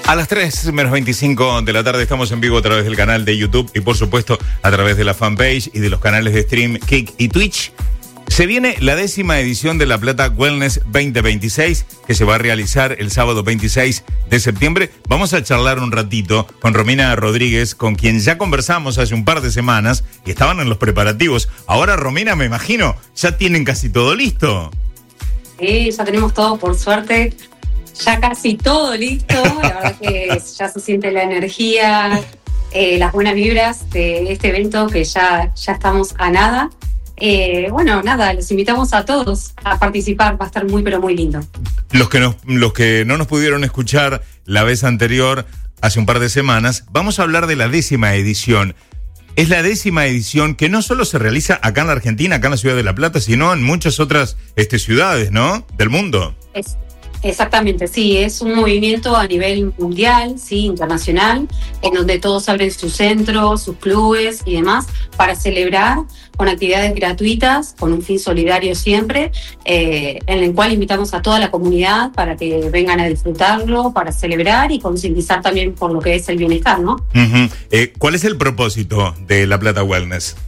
A las 3:25 de la tarde estamos en vivo a través del canal de YouTube y por supuesto a través de la fanpage y de los canales de stream Kick y Twitch. Se viene la 10ª edición de La Plata Wellness 2026 que se va a realizar el sábado 26 de septiembre. Vamos a charlar un ratito con Romina Rodríguez, con quien ya conversamos hace un par de semanas y estaban en los preparativos. Ahora, Romina, me imagino, ya tienen casi todo listo. Sí, ya tenemos todo, por suerte. Ya casi todo listo, la verdad que ya se siente la energía, las buenas vibras de este evento que ya estamos a nada. Bueno, nada, los invitamos a todos a participar, va a estar muy pero muy lindo. Los que no nos pudieron escuchar la vez anterior, hace un par de semanas, vamos a hablar de la 10ª edición. Es la 10ª edición que no solo se realiza acá en la Argentina, acá en la ciudad de La Plata, sino en muchas otras ciudades, ¿no? Del mundo. Exactamente, sí, es un movimiento a nivel mundial, sí, internacional, en donde todos abren sus centros, sus clubes y demás para celebrar con actividades gratuitas, con un fin solidario siempre, en el cual invitamos a toda la comunidad para que vengan a disfrutarlo, para celebrar y concientizar también por lo que es el bienestar, ¿no? Uh-huh. ¿Cuál es el propósito de La Plata Wellness?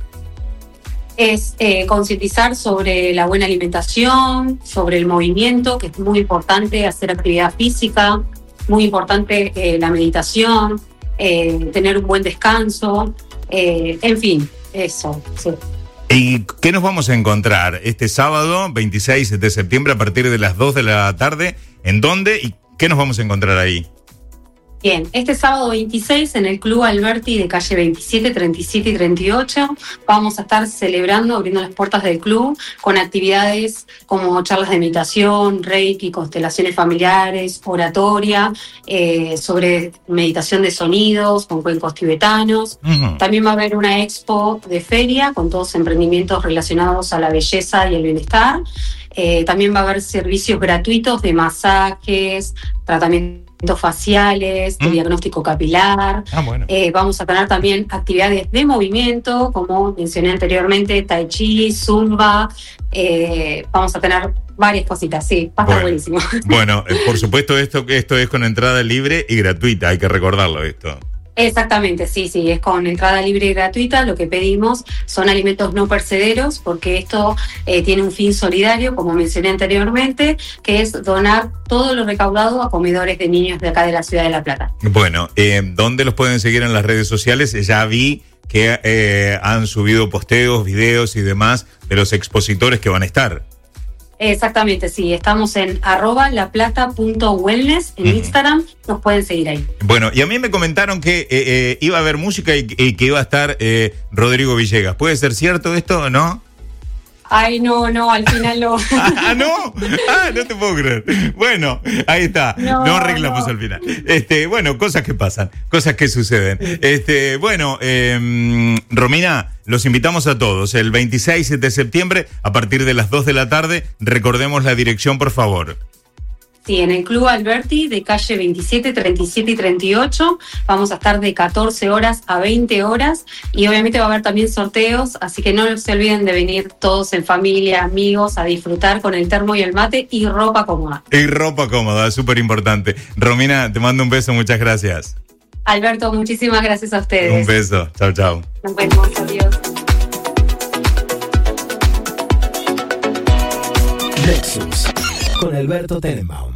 Es concientizar sobre la buena alimentación, sobre el movimiento, que es muy importante hacer actividad física, muy importante la meditación, tener un buen descanso, en fin, eso, sí. ¿Y qué nos vamos a encontrar este sábado 26 de septiembre a partir de las 2 de la tarde? ¿En dónde y qué nos vamos a encontrar ahí? Bien, este sábado 26 en el Club Alberti de calle 27, 37 y 38 vamos a estar celebrando, abriendo las puertas del club con actividades como charlas de meditación, reiki, constelaciones familiares, oratoria, sobre meditación de sonidos con cuencos tibetanos. Uh-huh. También va a haber una expo de feria con todos emprendimientos relacionados a la belleza y el bienestar. También va a haber servicios gratuitos de masajes, tratamientos faciales, de diagnóstico capilar. Bueno. Vamos a tener también actividades de movimiento, como mencioné anteriormente, tai chi, zumba. Vamos a tener varias cositas, sí, va a estar buenísimo. Bueno, por supuesto esto es con entrada libre y gratuita, hay que recordarlo esto. Exactamente, sí, es con entrada libre y gratuita. Lo que pedimos son alimentos no perecederos, porque esto tiene un fin solidario, como mencioné anteriormente, que es donar todo lo recaudado a comedores de niños de acá de la ciudad de La Plata. Bueno, ¿dónde los pueden seguir en las redes sociales? Ya vi que han subido posteos, videos y demás de los expositores que van a estar. Exactamente, sí, estamos en @laplata.wellness en Instagram, nos pueden seguir ahí. Bueno, y a mí me comentaron que iba a haber música y que iba a estar Rodrigo Villegas. ¿Puede ser cierto esto o no? Ay, no, al final no. ¿No? No te puedo creer. Bueno, ahí está. No arreglamos al final. Bueno, cosas que pasan, cosas que suceden. Bueno, Romina, los invitamos a todos. El 26 de septiembre, a partir de las 2 de la tarde, recordemos la dirección, por favor. Sí, en el Club Alberti de calle 27, 37 y 38 vamos a estar de 14 horas a 20 horas y obviamente va a haber también sorteos, así que no se olviden de venir todos en familia, amigos, a disfrutar con el termo y el mate y ropa cómoda. Y ropa cómoda, súper importante. Romina, te mando un beso, muchas gracias. Alberto, muchísimas gracias a ustedes. Un beso, chao. Nos vemos, adiós. Nexus con Alberto Tenenbaum.